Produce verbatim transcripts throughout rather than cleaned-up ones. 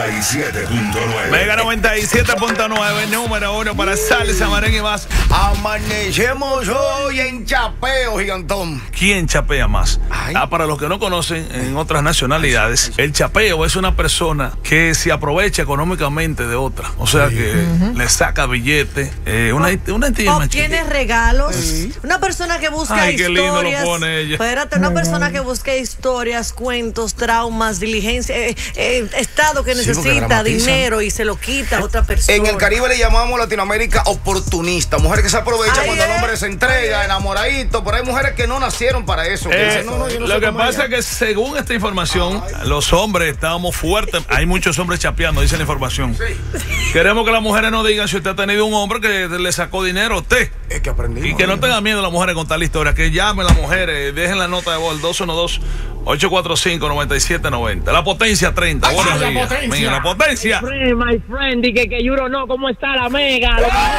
y siete punto nueve. Mega noventa y siete punto nueve, número uno para salsa, merengue y más. Amanecemos hoy en chapeo, gigantón. ¿Quién chapea más? Ay. Ah, para los que no conocen en otras nacionalidades, el chapeo es una persona que se aprovecha económicamente de otra. O sea que uh-huh. le saca billetes, eh, una, una entidad más obtiene regalos. Sí. Una persona que busca Ay, qué historias. lindo lo pone ella. Espérate, una persona que busca historias, cuentos, traumas, diligencia, eh, eh, estado que sí, necesita dinero y se lo quita a otra persona. En el Caribe le llamamos Latinoamérica oportunista. Mujeres que se aprovechan Ay, cuando eh. el hombre se entrega, Ay, enamoradito. Pero hay mujeres que no nacieron para eso. Que eh, dicen, no, no, yo no lo que pasa ella. es que según esta información, Ay. los hombres estábamos fuertes. Hay muchos hombres chapeando, dice la información. Sí. Queremos que las mujeres nos digan si usted ha tenido un hombre que le sacó dinero a usted. Es que aprendimos. Y que no tengan miedo las mujeres con tal historia. Que llamen las mujeres, dejen la nota de voz, dos uno dos, ocho cuatro cinco, nueve siete nueve cero. La potencia treinta. Ay, Buenos la días. Potencia. Mira, la potencia. My friend, my friend, y que, que Yuro no, ¿cómo está la mega?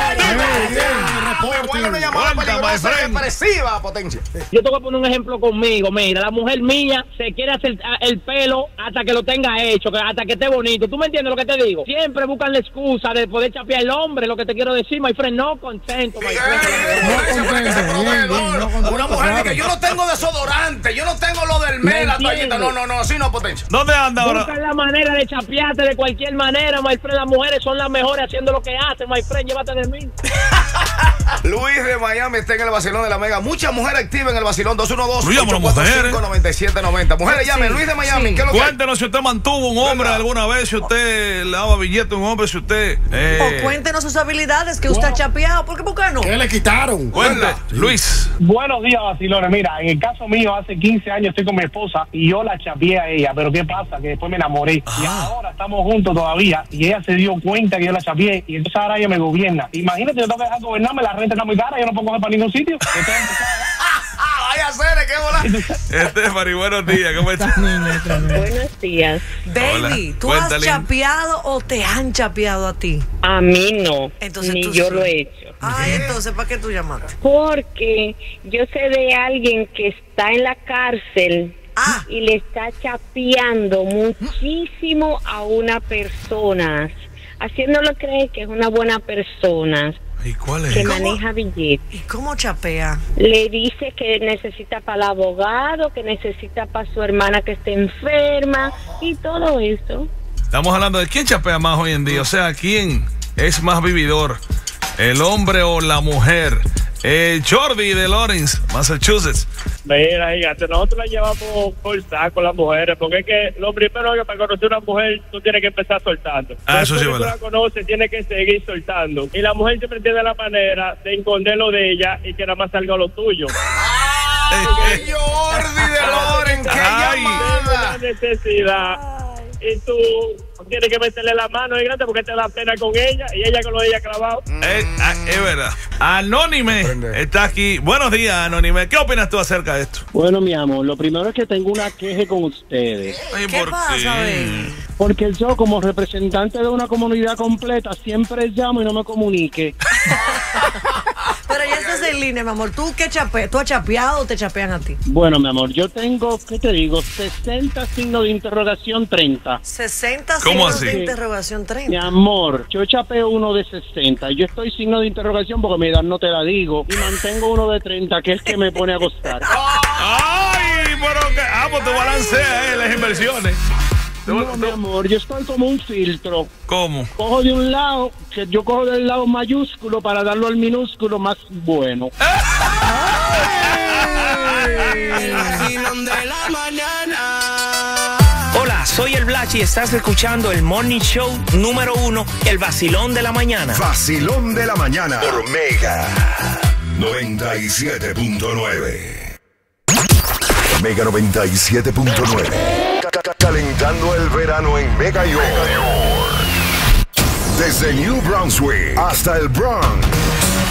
Bueno, me llamó expresiva, potencia. Yo te voy a poner un ejemplo conmigo. Mira, la mujer mía se quiere hacer el pelo hasta que lo tenga hecho, hasta que esté bonito. ¿Tú me entiendes lo que te digo? Siempre buscan la excusa de poder chapear el hombre. Lo que te quiero decir, my friend, no contento, my friend. Una mujer que yo no tengo desodorante, yo no tengo lo del mela, toallita. No, no, no, así no, potencia. ¿Dónde anda ahora? Buscan la manera de chapearte de cualquier manera, my friend. Las mujeres son las mejores haciendo lo que hacen, my friend. Llévate de mí. Luis de Miami está en el vacilón de la Mega. Muchas mujeres activas en el vacilón. Dos uno dos, ocho cuatro cinco, nueve siete nueve cero. Mujeres, llamen. Sí, Luis de Miami. Sí. ¿Qué es lo que Cuéntenos si usted mantuvo un hombre ¿verdad? alguna vez, si usted le daba billete a un hombre, si usted... Eh... O cuéntenos sus habilidades que wow. usted ha chapeado. ¿Por qué, por qué no? ¿Qué le quitaron? Cuente, sí. Luis. Buenos días, vacilones. Mira, en el caso mío, hace quince años estoy con mi esposa y yo la chapeé a ella. Pero ¿qué pasa? Que después me enamoré. Ah. Y ahora estamos juntos todavía y ella se dio cuenta que yo la chapeé y entonces ahora ella me gobierna. Imagínate, yo tengo que dejar gobernarme, la renta está muy cara, yo no puedo coger para ningún sitio. Vaya a hacer, qué bola. Estefany, buenos días, ¿cómo estás? Buenos días. Baby, ¿tú Cuéntale. has chapeado o te han chapeado a ti? A mí no, entonces, ni yo sí. lo he hecho. Ay, entonces, ¿para qué tú llamaste? Porque yo sé de alguien que está en la cárcel ah. y le está chapeando muchísimo a una persona, haciéndolo creer que es una buena persona. ¿Y cuál es? Que maneja billetes. ¿Y cómo chapea? Le dice que necesita para el abogado, que necesita para su hermana que esté enferma y todo eso. Estamos hablando de quién chapea más hoy en día, o sea, quién es más vividor, el hombre o la mujer. Eh, Jordi de Lawrence, Massachusetts. Mira, fíjate, nosotros la llevamos por saco las mujeres, porque es que lo primero que para conocer a una mujer tú tienes que empezar soltando. Ah, eso sí, verdad. Tú la conoces, tienes que seguir soltando. Y la mujer siempre tiene la manera de esconder lo de ella y que nada más salga lo tuyo. ¡Ay, Jordi de Lawrence! ¡Qué llamada! La necesidad. Y tú tienes que meterle la mano, es grande porque te da pena con ella y ella con lo de ella clavado. Eh, ah, es verdad. Anónime está aquí. Buenos días, Anónime. ¿Qué opinas tú acerca de esto? Bueno, mi amor, lo primero es que tengo una queja con ustedes. Ay, ¿Qué ¿por pasa, qué? baby? Porque yo, como representante de una comunidad completa, siempre llamo y no me comunique. Pero ya estás en línea, mi amor. ¿Tú qué chapeas? ¿Tú has chapeado o te chapean a ti? Bueno, mi amor, yo tengo, ¿qué te digo? sesenta signos de interrogación, treinta. sesenta ¿Cómo signos así? de interrogación, treinta. Mi amor, yo chapeo uno de sesenta. Yo estoy signo de interrogación porque mi edad no te la digo. Y mantengo uno de treinta, que es que me pone a costar. ¡Ay! Pero que, ah, pues tú balanceas eh, las inversiones. No, mi amor, yo estoy como un filtro. ¿Cómo? Cojo de un lado, que yo cojo del lado mayúsculo para darlo al minúsculo más bueno. El vacilón de la mañana. Hola, soy el Blachi y estás escuchando el Morning Show número uno, el vacilón de la mañana. Vacilón de la mañana por Mega noventa y siete punto nueve. Mega noventa y siete punto nueve. Calentando el verano en Mega York. Desde New Brunswick hasta el Bronx.